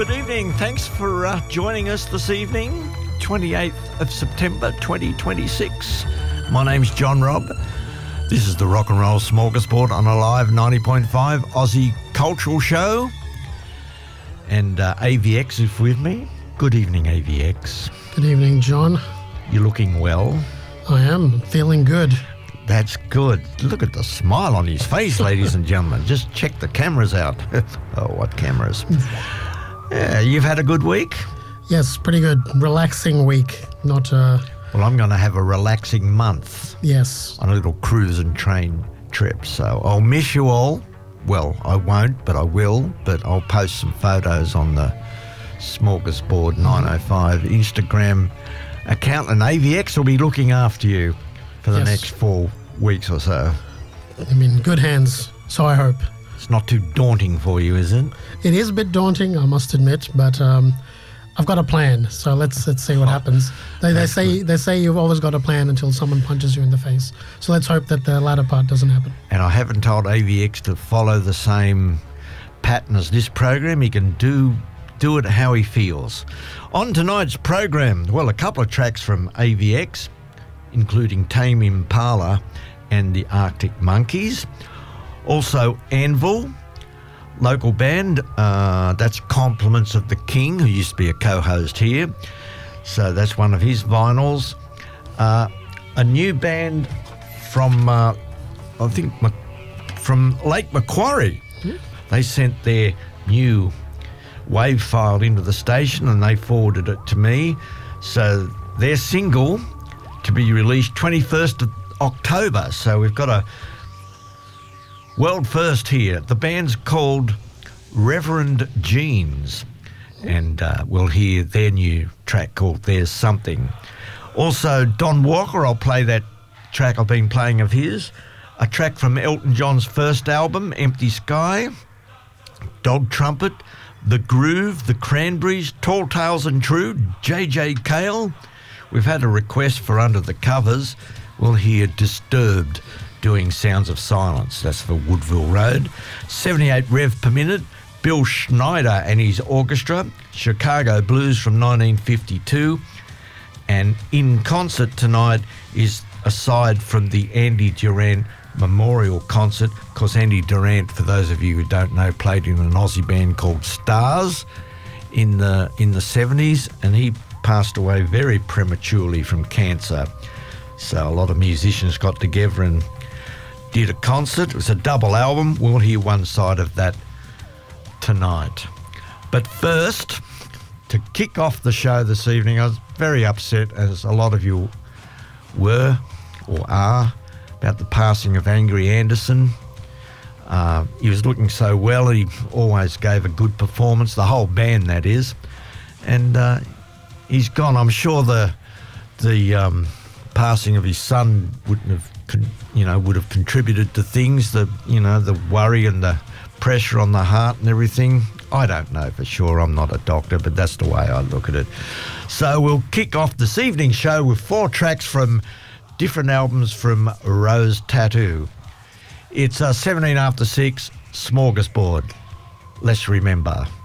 Good evening. Thanks for joining us this evening, 28th of September 2026. My name's John Robb. This is the Rock and Roll Smorgasbord on Alive 90.5 Aussie Cultural Show. And AVX is with me. Good evening, AVX. Good evening, John. You're looking well. I am feeling good. That's good. Look at the smile on his face, ladies and gentlemen. Just check the cameras out. Oh, what cameras? Yeah, you've had a good week? Yes, pretty good. Relaxing week. Not Well, I'm going to have a relaxing month. Yes. On a little cruise and train trip. So I'll miss you all. Well, I won't, but I will. But I'll post some photos on the Smorgasbord 905 Instagram account, and AVX will be looking after you for the next 4 weeks or so. I'm in good hands, so I hope. It's not too daunting for you, is it? It is a bit daunting, I must admit, but I've got a plan. So let's see what happens. They say you've always got a plan until someone punches you in the face. So let's hope that the latter part doesn't happen. And I haven't told AVX to follow the same pattern as this program. He can do it how he feels. On tonight's program, well, a couple of tracks from AVX, including Tame Impala and the Arctic Monkeys. Also, Anvil, local band. That's Compliments of the King, who used to be a co-host here. So that's one of his vinyls. A new band from, from Lake Macquarie. They sent their new wave file into the station and they forwarded it to me. So their single to be released 21st of October. So we've got a world first here. The band's called Reverend Jeans, and we'll hear their new track called There's Something. Also, Don Walker, I'll play that track I've been playing of his. A track from Elton John's first album, Empty Sky. Dog Trumpet, The Groove, The Cranberries, Tall Tales and True, JJ Cale. We've had a request for Under the Covers. We'll hear Disturbed doing Sounds of Silence. That's for Woodville Road. 78 rev per minute. Bill Schneider and his orchestra. Chicago Blues from 1952. And in concert tonight is aside from the Andy Durant Memorial Concert, because Andy Durant, for those of you who don't know, played in an Aussie band called Stars in the 70s, and he passed away very prematurely from cancer. So a lot of musicians got together and did a concert. It was a double album. We'll hear one side of that tonight. But first, to kick off the show this evening, I was very upset, as a lot of you were or are, about the passing of Angry Anderson. He was looking so well. He always gave a good performance, the whole band, that is. And he's gone. I'm sure the passing of his son would have contributed to things, the worry and the pressure on the heart and everything. I don't know for sure. I'm not a doctor, but that's the way I look at it. So we'll kick off this evening's show with 4 tracks from different albums from Rose Tattoo. It's 17 after 6, Smorgasbord. Let's remember.